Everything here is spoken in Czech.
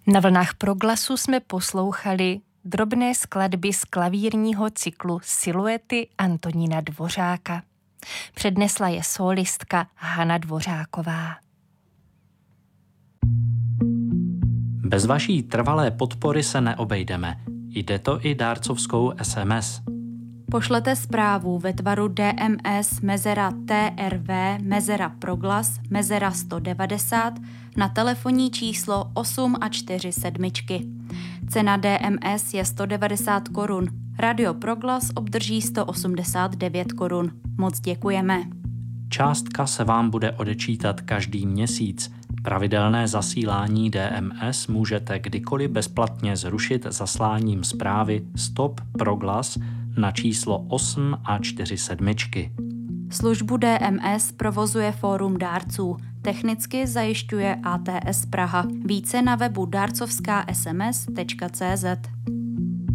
Na vlnách Proglasu jsme poslouchali drobné skladby z klavírního cyklu Siluety Antonína Dvořáka. Přednesla je sólistka Hana Dvořáková. Bez vaší trvalé podpory se neobejdeme. Jde to i dárcovskou SMS. Pošlete zprávu ve tvaru DMS mezera TRV mezera Proglas mezera 190 na telefonní číslo 847. Cena DMS je 190 korun. Radio Proglas obdrží 189 korun. Moc děkujeme. Částka se vám bude odečítat každý měsíc. Pravidelné zasílání DMS můžete kdykoliv bezplatně zrušit zasláním zprávy Stop Proglas na číslo 847. Službu DMS provozuje Fórum dárců. Technicky zajišťuje ATS Praha. Více na webu darcovskasms.cz.